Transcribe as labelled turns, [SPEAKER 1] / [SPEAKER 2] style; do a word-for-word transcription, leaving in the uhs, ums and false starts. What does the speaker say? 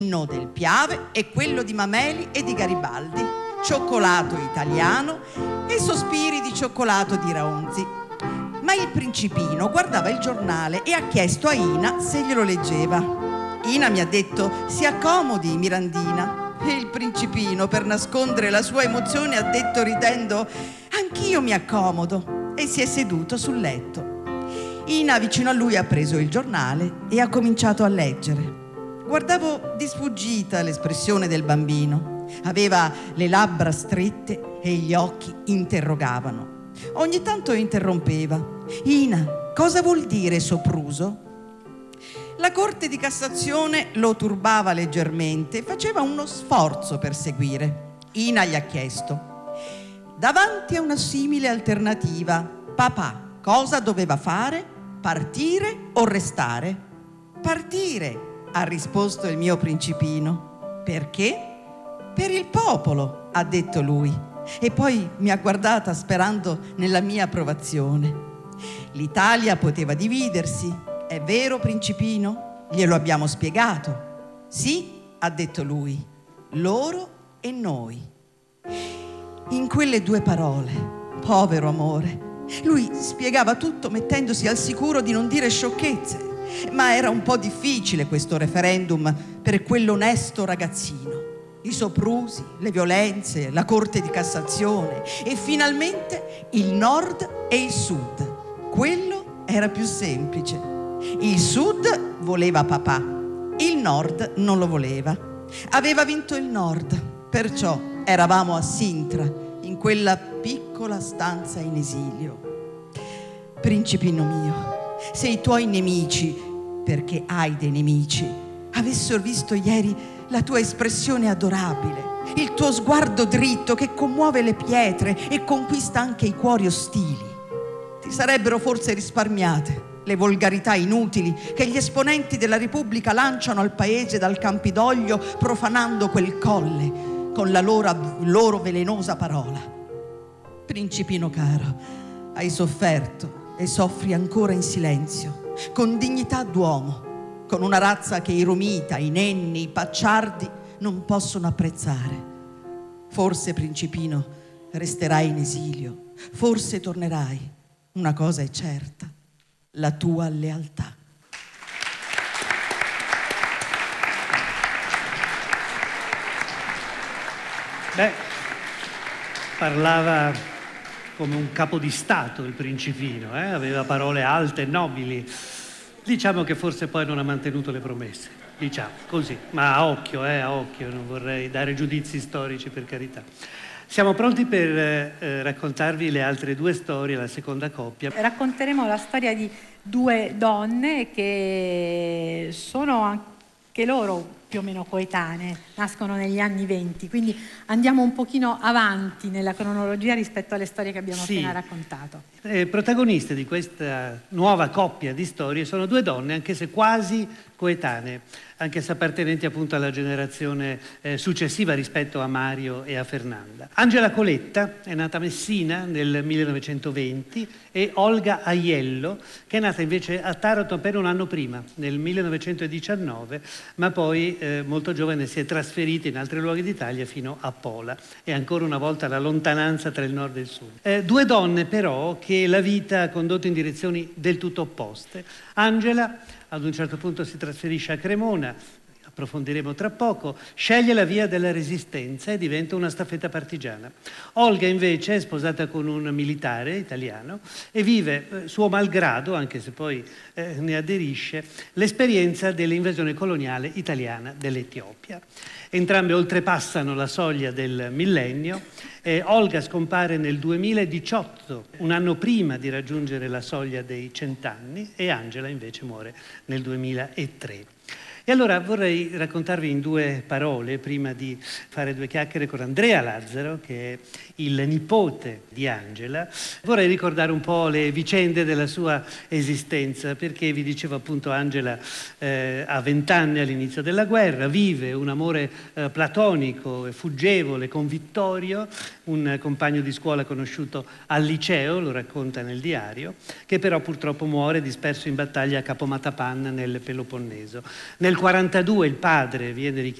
[SPEAKER 1] L'inno del Piave e quello di Mameli e di Garibaldi, cioccolato italiano e sospiri di cioccolato di Raunzi. Ma il principino guardava il giornale e ha chiesto a Ina se glielo leggeva. Ina mi ha detto: si accomodi, Mirandina. E il principino, per nascondere la sua emozione, ha detto ridendo: anch'io mi accomodo, e si è seduto sul letto. Ina vicino a lui ha preso il giornale e ha cominciato a leggere. Guardavo di sfuggita l'espressione del bambino. Aveva le labbra strette e gli occhi interrogavano. Ogni tanto interrompeva: Ina, cosa vuol dire sopruso? La Corte di Cassazione lo turbava leggermente e faceva uno sforzo per seguire. Ina gli ha chiesto: davanti a una simile alternativa, papà cosa doveva fare? Partire o restare? Partire, ha risposto il mio principino. Perché? Per il popolo, ha detto lui. E poi mi ha guardata sperando nella mia approvazione. L'Italia poteva dividersi. È vero, principino? Glielo abbiamo spiegato. Sì, ha detto lui. Loro e noi. In quelle due parole, povero amore, lui spiegava tutto mettendosi al sicuro di non dire sciocchezze. Ma era un po' difficile questo referendum per quell'onesto ragazzino. I soprusi, le violenze, la Corte di Cassazione e finalmente il nord e il sud. Quello era più semplice. Il sud voleva papà, il nord non lo voleva. Aveva vinto il nord, perciò eravamo a Sintra, in quella piccola stanza in esilio. Principino mio, se i tuoi nemici, perché hai dei nemici, avessero visto ieri la tua espressione adorabile, il tuo sguardo dritto che commuove le pietre e conquista anche i cuori ostili, ti sarebbero forse risparmiate le volgarità inutili che gli esponenti della Repubblica lanciano al paese dal Campidoglio, profanando quel colle con la loro, loro velenosa parola. Principino caro, hai sofferto e soffri ancora in silenzio, con dignità d'uomo, con una razza che i Romita, i Nenni, i Pacciardi non possono apprezzare. Forse, principino, resterai in esilio, forse tornerai. Una cosa è certa, la tua lealtà.
[SPEAKER 2] Beh, parlava come un capo di Stato il principino, eh? Aveva parole alte e nobili. Diciamo che forse poi non ha mantenuto le promesse, diciamo così, ma a occhio, eh, a occhio, non vorrei dare giudizi storici, per carità. Siamo pronti per eh, raccontarvi le altre due storie, la seconda coppia.
[SPEAKER 3] Racconteremo la storia di due donne che sono anche loro più o meno coetanee, nascono negli anni venti, quindi andiamo un pochino avanti nella cronologia rispetto alle storie che abbiamo
[SPEAKER 2] sì.
[SPEAKER 3] appena raccontato.
[SPEAKER 2] Le protagoniste di questa nuova coppia di storie sono due donne, anche se quasi coetanee, anche se appartenenti appunto alla generazione eh, successiva rispetto a Mario e a Fernanda. Angela Coletta è nata a Messina nel millenovecentoventi e Olga Aiello, che è nata invece a Taranto appena un anno prima, nel millenovecentodiciannove, ma poi eh, molto giovane si è trasferita in altri luoghi d'Italia fino a Pola, e ancora una volta la lontananza tra il nord e il sud. Eh, due donne però che la vita ha condotto in direzioni del tutto opposte. Angela ad un certo punto si trasferisce a Cremona, approfondiremo tra poco, sceglie la via della resistenza e diventa una staffetta partigiana. Olga invece è sposata con un militare italiano e vive, eh, suo malgrado, anche se poi eh, ne aderisce, l'esperienza dell'invasione coloniale italiana dell'Etiopia. Entrambe oltrepassano la soglia del millennio. Eh, Olga scompare nel duemiladiciotto, un anno prima di raggiungere la soglia dei cent'anni, e Angela invece muore nel duemilatré. E allora vorrei raccontarvi in due parole, prima di fare due chiacchiere con Andrea Lazzaro, che è il nipote di Angela, vorrei ricordare un po' le vicende della sua esistenza, perché vi dicevo appunto Angela eh, ha vent'anni all'inizio della guerra, vive un amore eh, platonico e fuggevole con Vittorio, un compagno di scuola conosciuto al liceo, lo racconta nel diario, che però purtroppo muore disperso in battaglia a Capo Matapan nel Peloponneso. Nel quarantadue il padre viene richiamato